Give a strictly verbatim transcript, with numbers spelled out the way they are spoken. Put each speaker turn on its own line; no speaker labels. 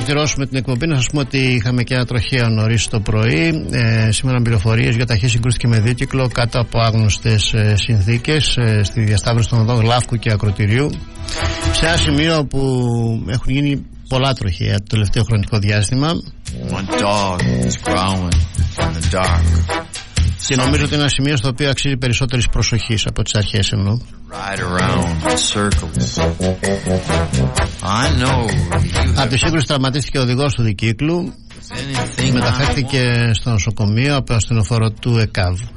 ολοκληρώσουμε την εκπομπή, να σας πούμε ότι είχαμε και ένα τροχαίο νωρίς το πρωί. Ε, σήμερα πληροφορίες για ταχύ συγκρούστηκε με δίκυκλο κάτω από άγνωστες ε, συνθήκες ε, στη διασταύρωση των οδών Γλάφκου και Ακροτηριού, σε ένα σημείο που έχουν γίνει πολλά τροχαία το τελευταίο χρονικό διάστημα. Και νομίζω ότι είναι ένα σημείο στο οποίο αξίζει περισσότερης προσοχής από τις αρχές εννοώ. Από τη σύγκρουση τραυματίστηκε ο οδηγός του δικύκλου, μεταφέρθηκε στο νοσοκομείο από ασθενοφόρο του ΕΚΑΒ.